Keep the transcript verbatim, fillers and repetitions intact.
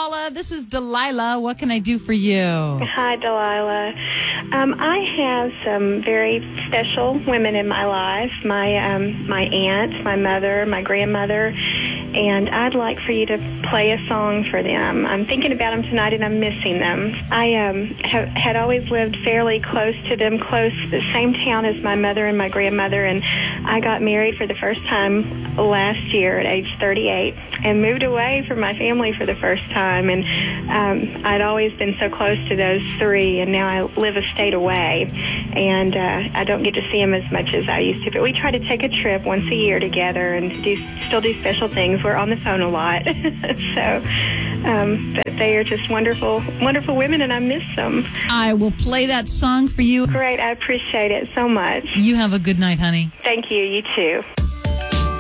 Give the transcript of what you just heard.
Paula. This is Delilah. What can I do for you? Hi, Delilah. Um, I have some very special women in my life. My um, my aunt, my mother, my grandmother, and I'd like for you to play a song for them. I'm thinking about them tonight, and I'm missing them. I um, have, had always lived fairly close to them, close the same town as my mother and my grandmother, and I got married for the first time last year at age thirty-eight and moved away from my family for the first time. And um, I'd always been so close to those three, and now I live a state away, and uh, I don't get to see them as much as I used to. But we try to take a trip once a year together and do still do special things. We're on the phone a lot. so um, but they are just wonderful, wonderful women, and I miss them. I will play that song for you. Great. I appreciate it so much. You have a good night, honey. Thank you. You too.